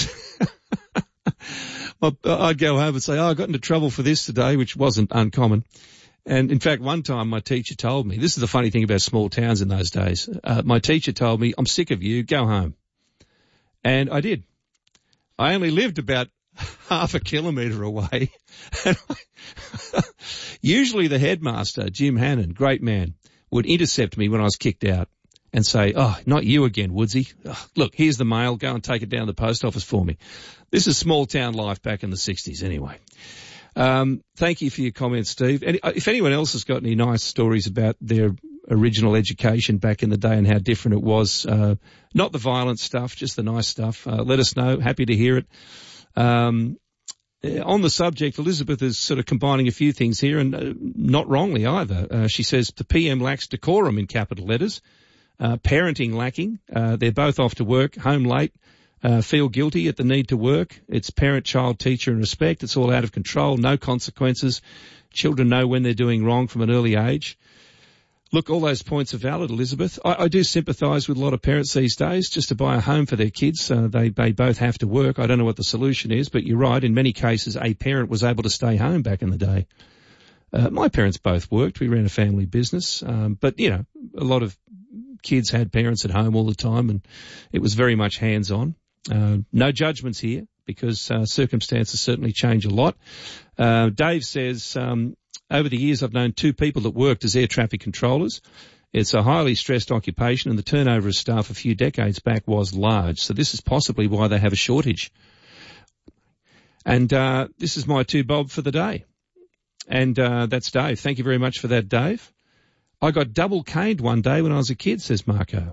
I'd go home and say, oh, I got into trouble for this today, which wasn't uncommon. And in fact, one time my teacher told me, this is the funny thing about small towns in those days. Uh, my teacher told me, I'm sick of you, go home. And I did. I only lived about half a kilometre away. And I, usually the headmaster, Jim Hannon, great man, would intercept me when I was kicked out and say, oh, not you again, Woodsy. Oh, look, here's the mail. Go and take it down to the post office for me. This is small town life back in the sixties anyway. Um, thank you for your comments, Steve. Any, if anyone else has got any nice stories about their original education back in the day and how different it was, uh, not the violent stuff, just the nice stuff, uh, let us know. Happy to hear it. Um, on the subject, Elizabeth is sort of combining a few things here, and uh, not wrongly either. Uh, she says the P M lacks decorum in capital letters. Uh, parenting lacking. Uh, they're both off to work, home late, uh, feel guilty at the need to work. It's parent, child, teacher and respect. It's all out of control, no consequences. Children know when they're doing wrong from an early age. Look, all those points are valid, Elizabeth. I, I do sympathise with a lot of parents these days just to buy a home for their kids. Uh, they, they both have to work. I don't know what the solution is, but you're right. In many cases, a parent was able to stay home back in the day. Uh, my parents both worked. We ran a family business. Um, but, you know, a lot of kids had parents at home all the time, and it was very much hands-on. Uh, no judgments here because uh, circumstances certainly change a lot. Uh, Dave says, um, over the years I've known two people that worked as air traffic controllers. It's a highly stressed occupation, and the turnover of staff a few decades back was large. So this is possibly why they have a shortage. And uh, this is my two bob for the day. And uh, that's Dave. Thank you very much for that, Dave. I got double caned one day when I was a kid, says Marco.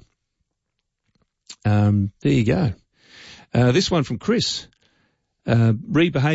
Um, there you go. Uh, this one from Chris. Uh, read behaviour